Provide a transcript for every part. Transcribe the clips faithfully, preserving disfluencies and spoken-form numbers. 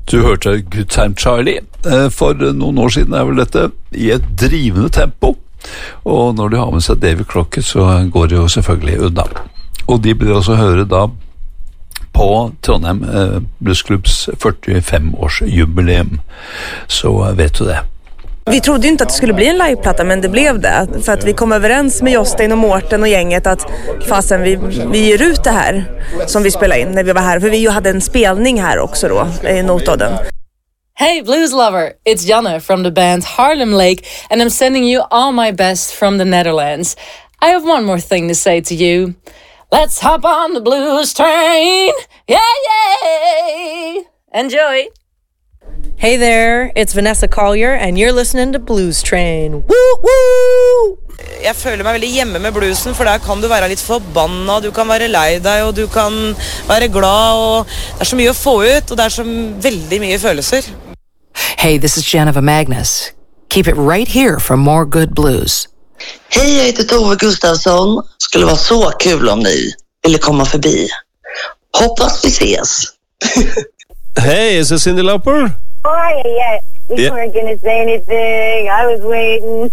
Du hørte Good Time Charlie. For noen år siden er vel dette i et drivende tempo, og når de har med seg David Crockett så går det jo selvfølgelig unna. Og de blir også høre da på Trondheim eh, Bluesklubbs førtifem års jubileum, så vet du det. Vi trodde ju inte att det skulle bli en liveplatta, men det blev det. För att vi kom överens med Jostein och Mårten och gänget att fasen, vi, vi ger ut det här som vi spelade in när vi var här. För vi ju hade en spelning här också då, i Notodden. Hey blues lover, it's Janne from the band Harlem Lake, and I'm sending you all my best from the Netherlands. I have one more thing to say to you. Let's hop on the blues train. Yeah, yeah. Enjoy. Hey there, it's Vanessa Collier, and you're listening to Blues Train. Woo, woo! Jeg føler meg veldig hjemme med bluesen, for der kan du være litt forbanna, du kan være lei deg, og du kan være glad, og det er så mye å få ut, og det er så veldig mye følelser. Hey, this is Jennifer Magnus. Keep it right here for more good blues. Hej, jag heter Tove Gustafsson. Skulle vara så kul om ni ville komma förbi. Hoppas vi ses. Hey, is it Cyndi Lauper? Oh, yeah, yeah. You Yeah. weren't going to say anything. I was waiting.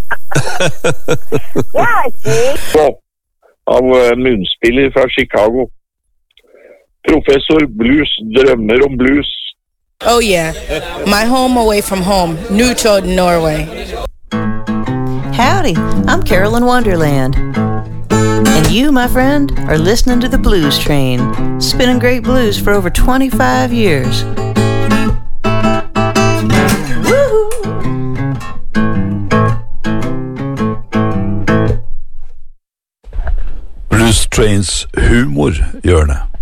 Yeah, see? Av uh, munnspiller fra Chicago. Professor Blues drømmer om blues. Oh yeah, my home away from home, Newtown, Norway. Howdy, I'm Carolyn Wonderland. And you, my friend, are listening to the Blues Train, spinning great blues for over twenty-five years. Woohoo! Blues Trains humorhjørne.